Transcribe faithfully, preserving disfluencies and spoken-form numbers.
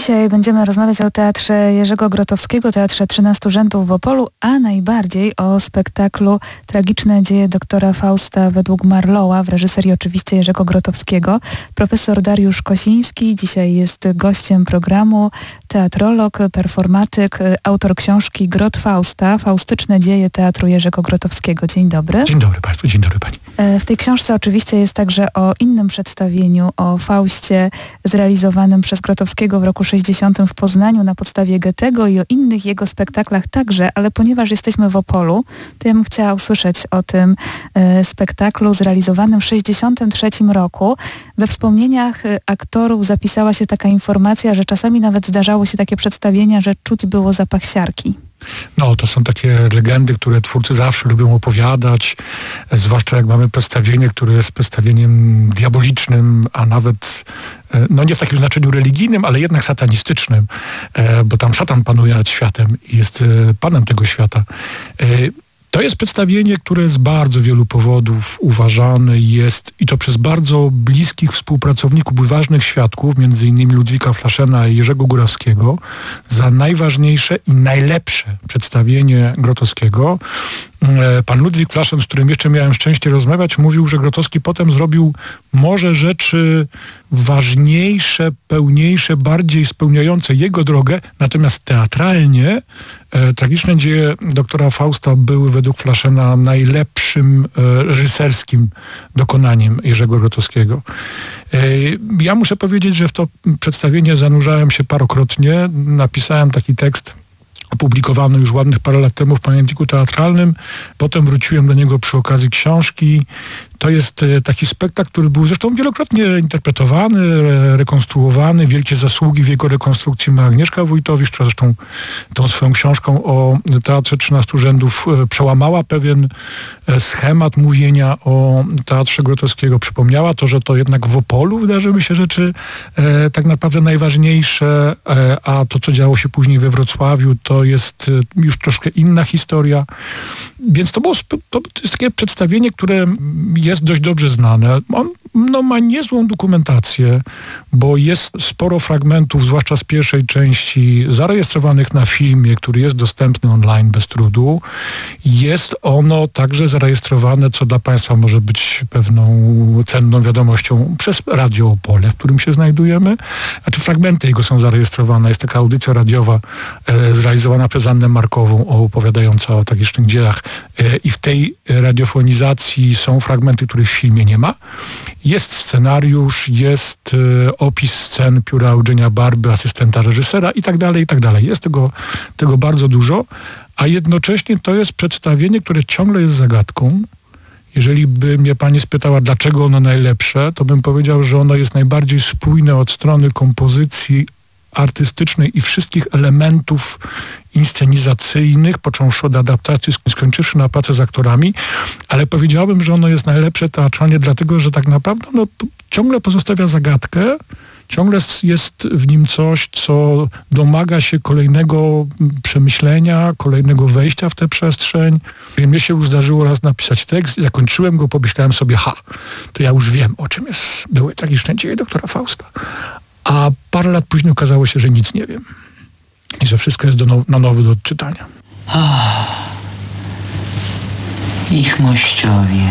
Dzisiaj będziemy rozmawiać o Teatrze Jerzego Grotowskiego, Teatrze trzynastu Rzędów w Opolu, a najbardziej o spektaklu Tragiczne dzieje doktora Fausta według Marlowa w reżyserii oczywiście Jerzego Grotowskiego. Profesor Dariusz Kosiński dzisiaj jest gościem programu, teatrolog, performatyk, autor książki Grot Fausta, Faustyczne dzieje Teatru Jerzego Grotowskiego. Dzień dobry. Dzień dobry Państwu, dzień dobry Pani. W tej książce oczywiście jest także o innym przedstawieniu, o Faustie zrealizowanym przez Grotowskiego w roku sześćdziesiątym w Poznaniu na podstawie Goethego i o innych jego spektaklach także, ale ponieważ jesteśmy w Opolu, to ja bym chciała usłyszeć o tym e, spektaklu zrealizowanym w sześćdziesiątym trzecim roku. We wspomnieniach e, aktorów zapisała się taka informacja, że czasami nawet zdarzało się takie przedstawienia, że czuć było zapach siarki. No, to są takie legendy, które twórcy zawsze lubią opowiadać, zwłaszcza jak mamy przedstawienie, które jest przedstawieniem diabolicznym, a nawet, no nie w takim znaczeniu religijnym, ale jednak satanistycznym, bo tam szatan panuje nad światem i jest panem tego świata. To jest przedstawienie, które z bardzo wielu powodów uważane jest, i to przez bardzo bliskich współpracowników i ważnych świadków, między innymi Ludwika Flaszena i Jerzego Górowskiego, za najważniejsze i najlepsze przedstawienie Grotowskiego. Pan Ludwik Flaszen, z którym jeszcze miałem szczęście rozmawiać, mówił, że Grotowski potem zrobił może rzeczy ważniejsze, pełniejsze, bardziej spełniające jego drogę, natomiast teatralnie e, Tragiczne dzieje doktora Fausta były według Flaszena najlepszym e, reżyserskim dokonaniem Jerzego Grotowskiego. E, ja muszę powiedzieć, że w to przedstawienie zanurzałem się parokrotnie. Napisałem taki tekst opublikowany już ładnych parę lat temu w Pamiętniku Teatralnym. Potem wróciłem do niego przy okazji książki. To jest taki spektakl, który był zresztą wielokrotnie interpretowany, rekonstruowany. Wielkie zasługi w jego rekonstrukcji ma Agnieszka Wójtowicz, która zresztą tą swoją książką o Teatrze trzynastu Rzędów przełamała pewien schemat mówienia o Teatrze Grotowskiego. Przypomniała to, że to jednak w Opolu wydarzyły się rzeczy e, tak naprawdę najważniejsze, e, a to, co działo się później we Wrocławiu, to jest już troszkę inna historia. Więc to było to jest takie przedstawienie, które jest dość dobrze znane. On no, ma niezłą dokumentację, bo jest sporo fragmentów, zwłaszcza z pierwszej części, zarejestrowanych na filmie, który jest dostępny online bez trudu. Jest ono także zarejestrowane, co dla Państwa może być pewną cenną wiadomością, przez Radio Opole, w którym się znajdujemy. Znaczy fragmenty jego są zarejestrowane. Jest taka audycja radiowa e, zrealizowana przez Annę Markową, opowiadająca o tragicznych dziejach. E, I w tej radiofonizacji są fragmenty, których w filmie nie ma. Jest scenariusz, jest e, opis scen pióra Eugenia Barby, asystenta reżysera i tak dalej, i tak dalej. Jest tego, tego bardzo dużo, a jednocześnie to jest przedstawienie, które ciągle jest zagadką. Jeżeli by mnie Pani spytała, dlaczego ono najlepsze, to bym powiedział, że ono jest najbardziej spójne od strony kompozycji artystycznej i wszystkich elementów inscenizacyjnych, począwszy od adaptacji, skończywszy na pracy z aktorami, ale powiedziałbym, że ono jest najlepsze teatralnie, dlatego, że tak naprawdę no, ciągle pozostawia zagadkę, ciągle jest w nim coś, co domaga się kolejnego przemyślenia, kolejnego wejścia w tę przestrzeń. Mnie się już zdarzyło raz napisać tekst, zakończyłem go, pomyślałem sobie, ha, to ja już wiem, o czym jest, były Tragiczne dzieje doktora Fausta. A parę lat później okazało się, że nic nie wiem. I że wszystko jest do now- na nowo do odczytania. Oh, ich mościowie.